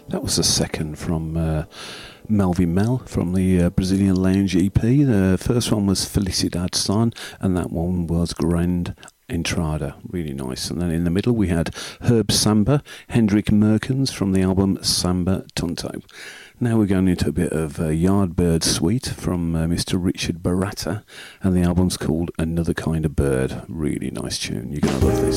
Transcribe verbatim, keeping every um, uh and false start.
That was the second from uh, Melvin Mel from the uh, Brazilian Lounge E P. The first one was Felicidad Son, and that one was Grand Entrada. Really nice. And then in the middle we had Herb Samba, Hendrik Merkens from the album Samba Tonto. Now we're going into a bit of uh, Yardbird Suite from uh, Mister Richard Baratta, and the album's called Another Kind of Bird. Really nice tune. You're going to love this.